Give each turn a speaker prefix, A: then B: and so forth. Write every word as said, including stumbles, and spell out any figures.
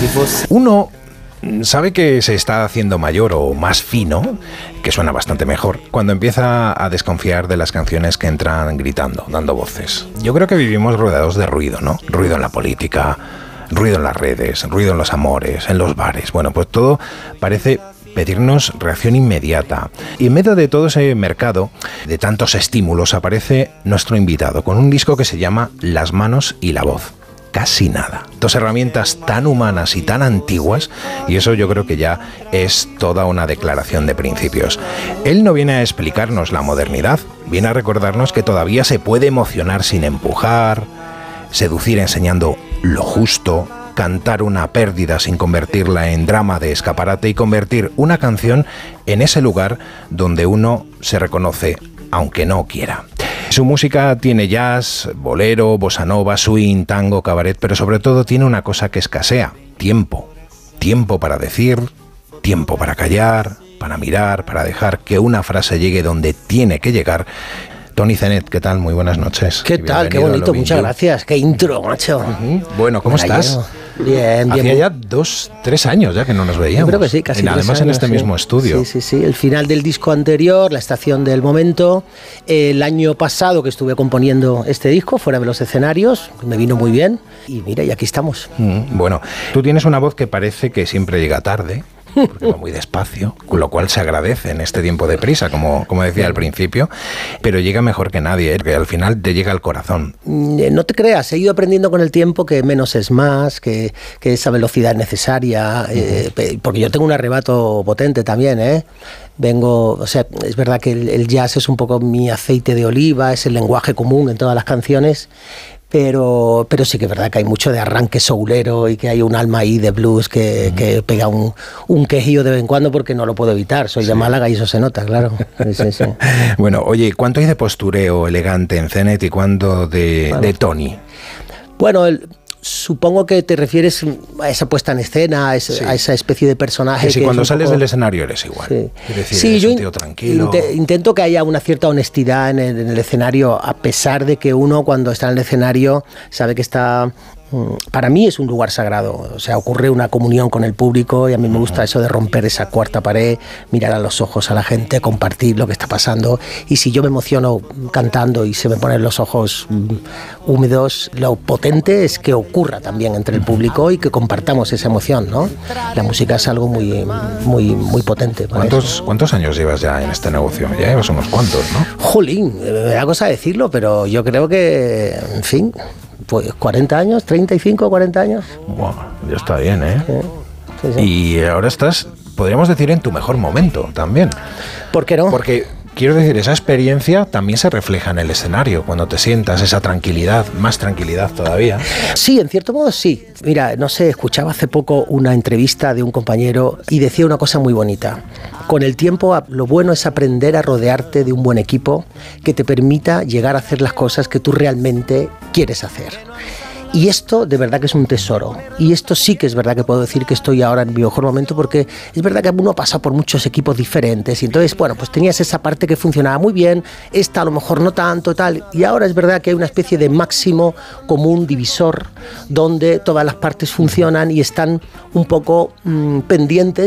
A: Uno sabe que se está haciendo mayor o más fino, que suena bastante mejor, cuando empieza a desconfiar de las canciones que entran gritando, dando voces. Yo creo que vivimos rodeados de ruido, ¿no? Ruido en la política, ruido en las redes, ruido en los amores, en los bares. Bueno, pues todo parece pedirnos reacción inmediata. Y en medio de todo ese mercado de tantos estímulos aparece nuestro invitado con un disco que se llama Las manos y la voz. Casi nada. Dos herramientas tan humanas y tan antiguas, y eso yo creo que ya es toda una declaración de principios. Él no viene a explicarnos la modernidad, viene a recordarnos que todavía se puede emocionar sin empujar, seducir enseñando lo justo, cantar una pérdida sin convertirla en drama de escaparate y convertir una canción en ese lugar donde uno se reconoce, aunque no quiera. Su música tiene jazz, bolero, bossa nova, swing, tango, cabaret, pero sobre todo tiene una cosa que escasea: tiempo. Tiempo para decir, tiempo para callar, para mirar, para dejar que una frase llegue donde tiene que llegar. Tony Zenet, ¿qué tal? Muy buenas noches.
B: ¿Qué tal? Qué bonito, muchas gracias. Qué intro, macho.
A: Uh-huh. Bueno, ¿cómo
B: Maravilloso.
A: estás?
B: Bien, bien.
A: Hacía ya dos, tres años ya que no nos veíamos.
B: Yo creo que sí, casi
A: en,
B: tres
A: Además
B: años,
A: en este
B: sí.
A: mismo estudio.
B: Sí, sí, sí. El final del disco anterior, La estación del momento. El año pasado que estuve componiendo este disco, fuera de los escenarios, me vino muy bien. Y mira, y aquí estamos.
A: Mm, bueno, tú tienes una voz que parece que siempre llega tarde, porque va muy despacio, con lo cual se agradece en este tiempo de prisa, como, como decía al principio, pero llega mejor que nadie, ¿eh? Que al final te llega al corazón.
B: No te creas, he ido aprendiendo con el tiempo que menos es más, que, que esa velocidad es necesaria, uh-huh. eh, porque yo tengo un arrebato potente también, ¿eh? Vengo, o sea, es verdad que el, el jazz es un poco mi aceite de oliva, es el lenguaje común en todas las canciones. Pero, pero sí que es verdad que hay mucho de arranque soulero y que hay un alma ahí de blues que, uh-huh. que pega un, un quejillo de vez en cuando porque no lo puedo evitar. Soy sí. de Málaga y eso se nota, claro. Sí, sí, sí.
A: Bueno, oye, ¿cuánto hay de postureo elegante en Zenet y cuánto de, bueno. de Tony?
B: Bueno, el... Supongo que te refieres a esa puesta en escena, a esa, sí. a esa especie de personaje.
A: Que si
B: que
A: cuando
B: es un
A: sales
B: poco...
A: del escenario eres igual.
B: Sí,
A: es decir,
B: sí
A: eres
B: yo
A: un tío tranquilo.
B: Int- intento que haya una cierta honestidad en el, en el escenario, a pesar de que uno cuando está en el escenario sabe que está... Para mí es un lugar sagrado, o sea, ocurre una comunión con el público y a mí me gusta eso de romper esa cuarta pared, mirar a los ojos a la gente, compartir lo que está pasando, y si yo me emociono cantando y se me ponen los ojos húmedos, lo potente es que ocurra también entre el público y que compartamos esa emoción, ¿no? La música es algo muy, muy, muy potente.
A: ¿Cuántos, ¿Cuántos años llevas ya en este negocio? Ya llevas unos cuantos, ¿no?
B: Jolín, me da cosa decirlo, pero yo creo que, en fin... Pues cuarenta años, treinta y cinco, cuarenta años.
A: Bueno, ya está bien, ¿eh?
B: Sí, sí, sí.
A: Y ahora estás, podríamos decir, en tu mejor momento también.
B: ¿Por qué no?
A: Porque, quiero decir, esa experiencia también se refleja en el escenario, cuando te sientas, esa tranquilidad, más tranquilidad todavía.
B: Sí, en cierto modo sí. Mira, no sé, escuchaba hace poco una entrevista de un compañero y decía una cosa muy bonita. Con el tiempo, lo bueno es aprender a rodearte de un buen equipo que te permita llegar a hacer las cosas que tú realmente quieres hacer. Y esto de verdad que es un tesoro. Y esto sí que es verdad que puedo decir que estoy ahora en mi mejor momento, porque es verdad que uno ha pasado por muchos equipos diferentes y entonces, bueno, pues tenías esa parte que funcionaba muy bien, esta a lo mejor no tanto, tal. Y ahora es verdad que hay una especie de máximo común divisor donde todas las partes funcionan y están un poco mmm, pendientes